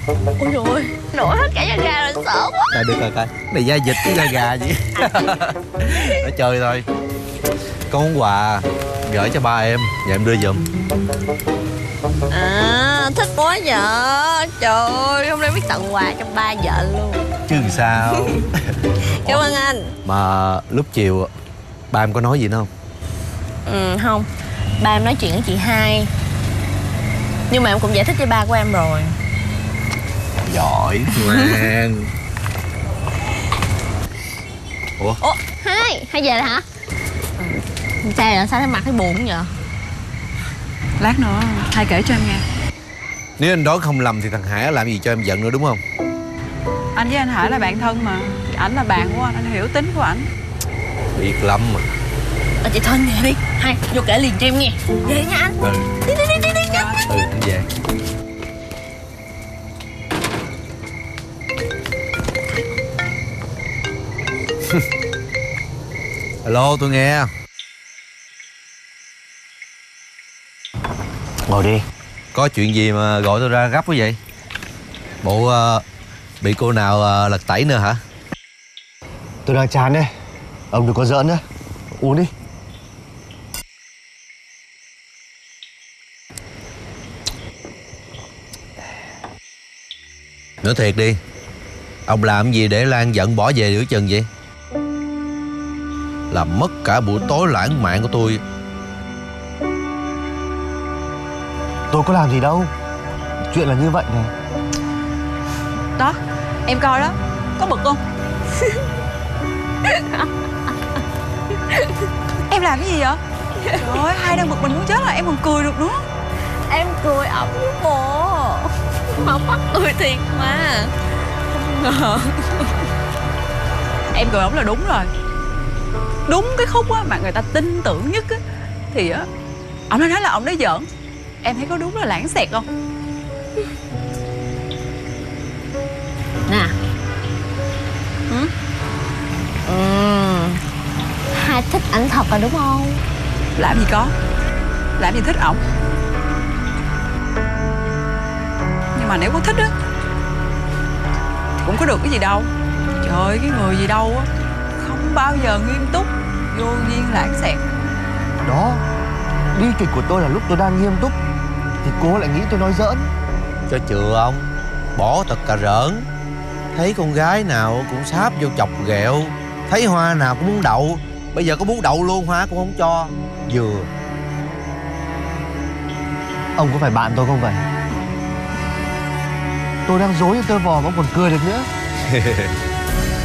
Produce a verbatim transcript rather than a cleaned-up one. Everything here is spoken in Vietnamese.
Ôi trời ơi, nổi hết cả da gà rồi, sợ quá. Đây được rồi coi. Này da vịt với da gà gì. Nói chơi thôi. Có món quà gửi cho ba em, và em đưa giùm. À, thích quá vậy. Trời ơi, hôm nay biết tặng quà cho ba vợ luôn. Chứ sao. Cảm ơn anh. Mà lúc chiều ba em có nói gì nữa không? Ừ, không. Ba em nói chuyện với chị hai. Nhưng mà em cũng giải thích với ba của em rồi. Giỏi, ngoan. Ủa? Ủa, hai, hai về rồi hả? Sao vậy? Sao thấy mặt thấy buồn vậy? Lát nữa hai kể cho em nghe. Nếu anh đoán không lầm thì thằng Hải làm gì cho em giận nữa đúng không? Anh với anh Hải là bạn thân mà. Ảnh là bạn của anh, anh hiểu tính của ảnh. Biết lắm mà. À, chị Thân về đi. Hai, vô kể liền cho em nghe. Về nha anh. Ừ. Đi đi đi đi đi nhanh. Ừ, anh về. Alo, tôi nghe. Ngồi đi. Có chuyện gì mà gọi tôi ra gấp quá vậy? Bộ uh, bị cô nào uh, lật tẩy nữa hả? Tôi đang chán đây. Ông đừng có giỡn nữa. Uống đi. Nói thiệt đi, ông làm gì để Lan giận bỏ về giữa chừng vậy? Làm mất cả buổi tối lãng mạn của tôi. Tôi có làm gì đâu. Chuyện là như vậy này. Đó, em coi đó. Có bực không? Em làm cái gì vậy? Trời ơi, hai đang bực mình muốn chết rồi, em còn cười được nữa. Em cười ổng với bộ. Mà mắc cười thiệt mà. Không ngờ. Em cười ổng là đúng rồi. Đúng cái khúc á mà người ta tin tưởng nhất á thì á ổng đã nói là ổng đã giỡn. Em thấy có đúng là lãng xẹt không? Nè. Ừ? Ừ. Hai thích ảnh thật rồi đúng không? Làm gì có. Làm gì thích ổng. Nhưng mà nếu có thích á thì cũng có được cái gì đâu. Trời ơi, cái người gì đâu á không bao giờ nghiêm túc, vô duyên lãng xẹt. Đó. Bi kịch của tôi là lúc tôi đang nghiêm túc thì cô lại nghĩ tôi nói giỡn. Cho chừa ông. Bỏ thật cà rỡn. Thấy con gái nào cũng sáp vô chọc ghẹo. Thấy hoa nào cũng muốn đậu. Bây giờ có muốn đậu luôn, hoa cũng không cho. Vừa. Ông có phải bạn tôi không vậy? Tôi đang dối như tơ vò mà ông còn cười được nữa.